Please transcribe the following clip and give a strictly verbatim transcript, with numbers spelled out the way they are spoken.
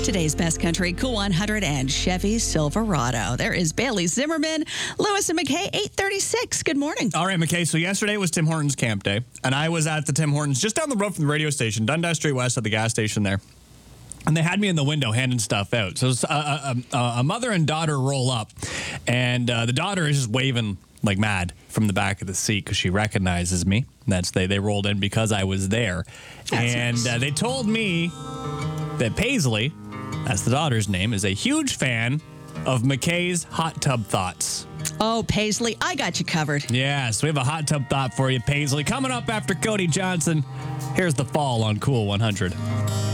Today's Best Country Cool one hundred and Chevy Silverado. There is Bailey Zimmerman, Lewis and McKay, eight thirty-six. Good morning. All right, McKay. So yesterday was Tim Hortons camp day, and I was at the Tim Hortons just down the road from the radio station, Dundas Street West at the gas station there. And they had me in the window handing stuff out. So a, a, a, a mother and daughter roll up, and uh, the daughter is just waving like mad from the back of the seat because she recognizes me. That's they they rolled in because I was there, That's and nice. uh, they told me that Paisley, that's the daughter's name, is a huge fan of McKay's hot tub thoughts. Oh, Paisley, I got you covered. Yeah, so we have a hot tub thought for you, Paisley. Coming up after Cody Johnson, here's The Fall on Cool one hundred.